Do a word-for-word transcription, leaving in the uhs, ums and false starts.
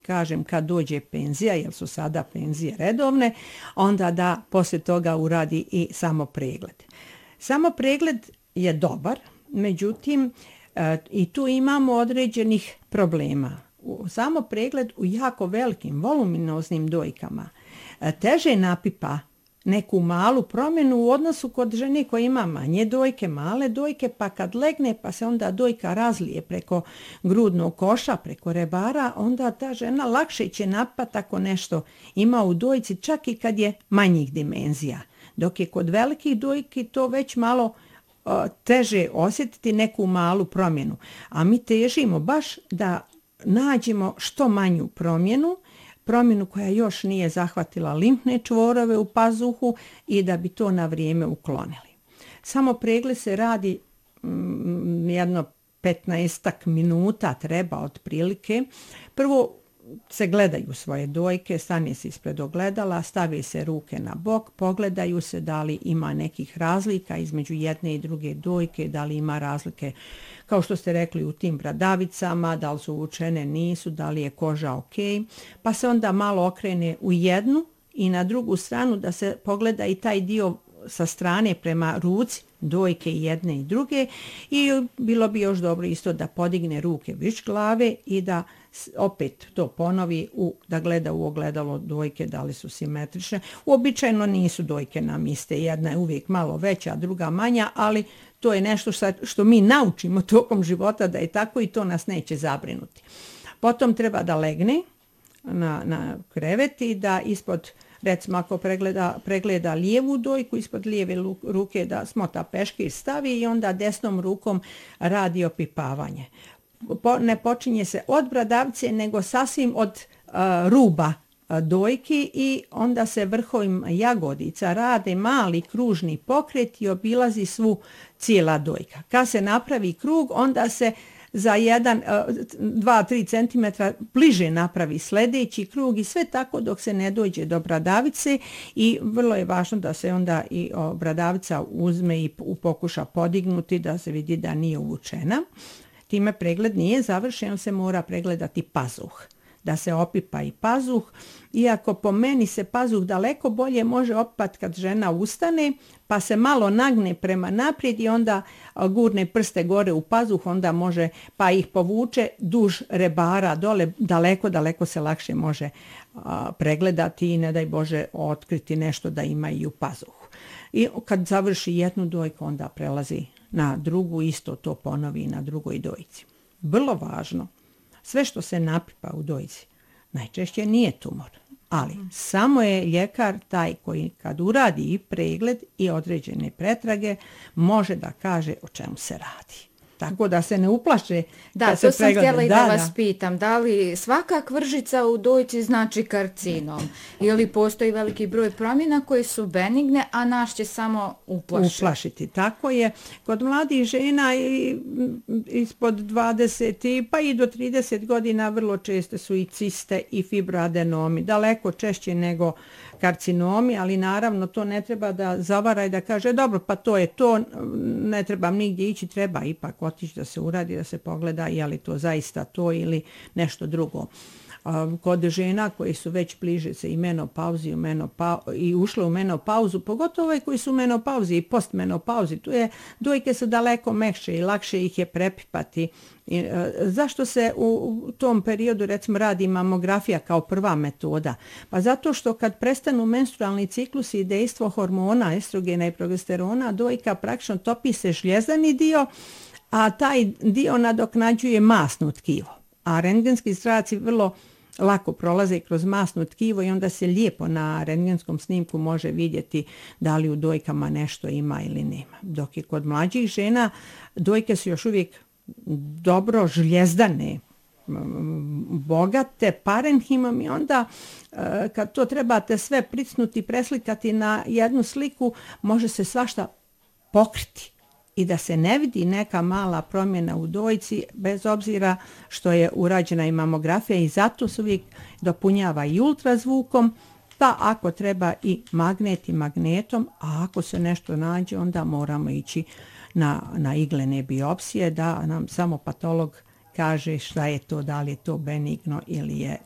kažem kad dođe penzija, jer su sada penzije redovne, onda da poslije toga uradi i samo pregled. Samo pregled je dobar, međutim i tu imamo određenih problema. Samo pregled u jako velikim, voluminoznim dojkama teže napipa neku malu promjenu u odnosu kod žene koja ima manje dojke, male dojke, pa kad legne pa se onda dojka razlije preko grudnog koša, preko rebara, onda ta žena lakše će napati ako nešto ima u dojci, čak i kad je manjih dimenzija. Dok je kod velikih dojki to već malo o, teže osjetiti neku malu promjenu. A mi težimo baš da nađemo što manju promjenu, promjenu koja još nije zahvatila limfne čvorove u pazuhu i da bi to na vrijeme uklonili. Samo pregled se radi mm, jedno petnaestak minuta treba otprilike. Prvo se gledaju svoje dojke, stane se ispred ogledala, stavi se ruke na bok, pogledaju se da li ima nekih razlika između jedne i druge dojke, da li ima razlike, kao što ste rekli, u tim bradavicama, da li su uvučene, nisu, da li je koža ok, pa se onda malo okrene u jednu i na drugu stranu da se pogleda i taj dio sa strane prema ruci, dojke i jedne i druge, i bilo bi još dobro isto da podigne ruke viš glave i da opet to ponovi, u, da gleda u ogledalo dojke da li su simetrične. Uobičajeno nisu dojke nam iste, jedna je uvijek malo veća, druga manja, ali to je nešto što, što mi naučimo tokom života da je tako i to nas neće zabrinuti. Potom treba da legne na, na krevet i da ispod, recimo ako pregleda, pregleda lijevu dojku, ispod lijeve ruke da smota peškir stavi i onda desnom rukom radi opipavanje. Po, ne počinje se od bradavce, nego sasvim od uh, ruba uh, dojki i onda se vrhovim jagodica rade mali kružni pokret i obilazi svu cijela dojka. Kad se napravi krug, onda se za jedan, dva, tri centimetra bliže napravi sljedeći krug i sve tako dok se ne dođe do bradavice i vrlo je važno da se onda i o, bradavica uzme i pokuša podignuti da se vidi da nije uvučena. Time pregled nije završen, se mora pregledati pazuh, da se opipa i pazuh, iako po meni se pazuh daleko bolje može opipati kad žena ustane, pa se malo nagne prema naprijed i onda gurne prste gore u pazuh, onda može, pa ih povuče duž rebara dole, daleko, daleko se lakše može a, pregledati i ne daj Bože otkriti nešto da ima i u pazuhu. I kad završi jednu dojku, onda prelazi na drugu, isto to ponovi na drugoj dojci. Vrlo važno, sve što se napipa u dojci najčešće nije tumor, ali mm. samo je ljekar taj koji kad uradi i pregled i određene pretrage može da kaže o čemu se radi. Tako da se ne uplaše. Da, to sam htjela i da, da vas da. pitam. Da li svaka kvržica u dojci znači karcinom? Ili postoji veliki broj promjena koje su benigne, a naš će samo uplašiti? Uplašiti, tako je. Kod mladih žena i, ispod dvadeset pa i do trideset godina vrlo česte su i ciste i fibroadenomi. Daleko češće nego karcinomi, ali naravno to ne treba da zavara i da kaže dobro, pa to je to, ne trebam nigdje ići, treba ipak otići da se uradi, da se pogleda je li to zaista to ili nešto drugo. Kod žena koji su već bliže se i menopauzi menopau, i ušle u menopauzu, pogotovo ove koji su u menopauzi i postmenopauzi, tu je, dojke su daleko mekše i lakše ih je prepipati. I, e, zašto se u, u tom periodu recimo radi mamografija kao prva metoda? Pa zato što kad prestanu menstrualni ciklusi i dejstvo hormona, estrogena i progesterona, dojka praktično topi se žljezani dio, a taj dio nadoknađuje masno tkivo. A rentgenski zraci vrlo lako prolaze kroz masno tkivo i onda se lijepo na rentgenskom snimku može vidjeti da li u dojkama nešto ima ili nema. Dok je kod mlađih žena dojke su još uvijek dobro žljezdane, bogate parenhimom i onda kad to trebate sve pricnuti, preslikati na jednu sliku, može se svašta pokriti i da se ne vidi neka mala promjena u dojci bez obzira što je urađena i mamografija i zato se uvijek dopunjava i ultrazvukom, pa ako treba i magnet i magnetom, a ako se nešto nađe onda moramo ići na, na iglene biopsije da nam samo patolog kaže šta je to, da li je to benigno ili je